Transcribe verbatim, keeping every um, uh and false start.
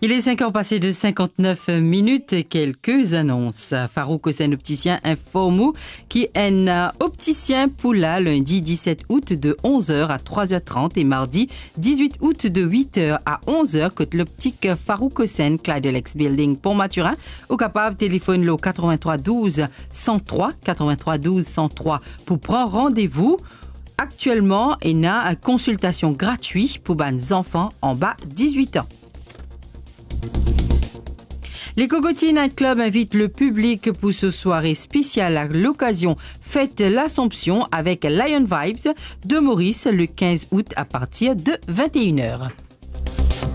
Il est cinq heures passées de cinquante-neuf minutes et quelques annonces. Farouk Hossein Opticien informe qui est un opticien pour la lundi dix-sept août de onze heures à trois heures trente et mardi dix-huit août de huit heures à onze heures que l'optique Farouk Hossein Clydelex Building pour Maturin au capable téléphone le quatre-vingt-trois douze cent trois quatre-vingt-trois douze cent trois pour prendre rendez-vous. Actuellement, il y a une consultation gratuite pour les enfants en bas de dix-huit ans. Les Cocotiers Night Club invitent le public pour ce soirée spéciale à l'occasion Fête l'Assomption avec Lion Vibes de Maurice le quinze août à partir de vingt et une heures.